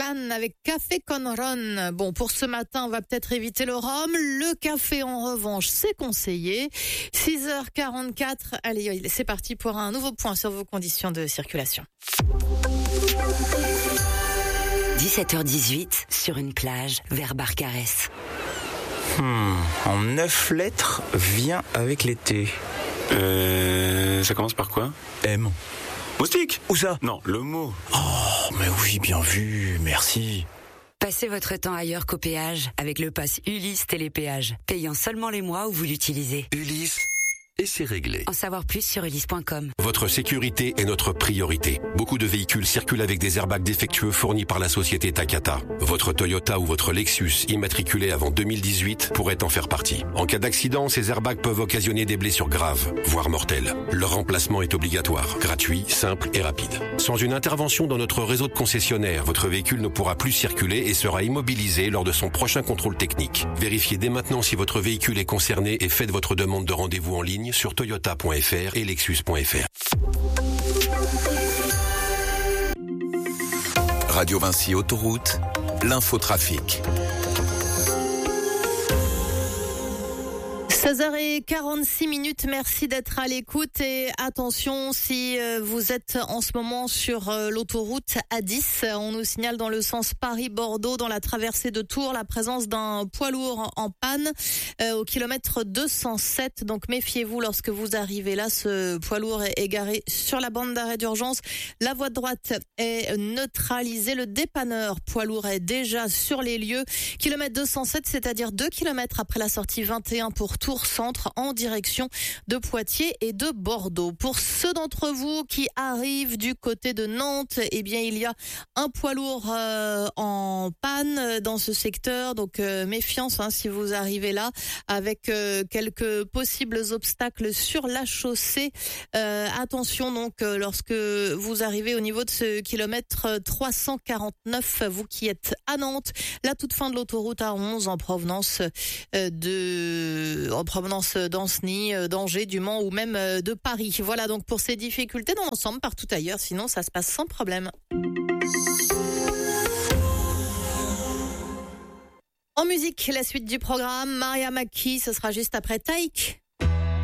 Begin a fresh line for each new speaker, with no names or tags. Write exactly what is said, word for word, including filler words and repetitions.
Cannes avec Café con Ron. Bon, pour ce matin, on va peut-être éviter le rhum. Le café, en revanche, c'est conseillé. six heures quarante-quatre. Allez, c'est parti pour un nouveau point sur vos conditions de circulation.
dix-sept heures dix-huit, sur une plage, vers Barcarès.
Hmm, en neuf lettres, vient avec l'été.
Euh, ça commence par quoi?
M.
Moustique?
Où ça?
Non, le mot.
Oh, mais oui, bien vu, merci.
Passez votre temps ailleurs qu'au péage avec le pass Ulysse Télépéage, payant seulement les mois où vous l'utilisez.
Ulysse, et c'est réglé.
En savoir plus sur ulysse point com.
Votre sécurité est notre priorité. Beaucoup de véhicules circulent avec des airbags défectueux fournis par la société Takata. Votre Toyota ou votre Lexus immatriculé avant deux mille dix-huit pourrait en faire partie. En cas d'accident, ces airbags peuvent occasionner des blessures graves, voire mortelles. Leur remplacement est obligatoire, gratuit, simple et rapide. Sans une intervention dans notre réseau de concessionnaires, votre véhicule ne pourra plus circuler et sera immobilisé lors de son prochain contrôle technique. Vérifiez dès maintenant si votre véhicule est concerné et faites votre demande de rendez-vous en ligne sur toyota point f r et lexus point f r.
Radio Vinci Autoroute, l'infotrafic.
seize heures quarante-six minutes, merci d'être à l'écoute et attention si vous êtes en ce moment sur l'autoroute A dix, on nous signale dans le sens Paris-Bordeaux, dans la traversée de Tours, la présence d'un poids lourd en panne euh, au kilomètre deux cent sept, donc méfiez-vous lorsque vous arrivez là, ce poids lourd est garé sur la bande d'arrêt d'urgence, la voie de droite est neutralisée, le dépanneur poids lourd est déjà sur les lieux, kilomètre deux cent sept, c'est-à-dire deux kilomètres après la sortie vingt et un pour Tours Centre en direction de Poitiers et de Bordeaux. Pour ceux d'entre vous qui arrivent du côté de Nantes, eh bien il y a un poids lourd euh, en panne dans ce secteur, donc euh, méfiance hein, si vous arrivez là, avec euh, quelques possibles obstacles sur la chaussée. Euh, attention donc euh, lorsque vous arrivez au niveau de ce kilomètre trois cent quarante-neuf, vous qui êtes à Nantes, la toute fin de l'autoroute A onze en provenance euh, de en provenance d'Ancenis, d'Angers, du Mans ou même de Paris. Voilà donc pour ces difficultés dans l'ensemble, partout ailleurs, sinon ça se passe sans problème. En musique, la suite du programme, Maria McKee, ce sera juste après Taïk.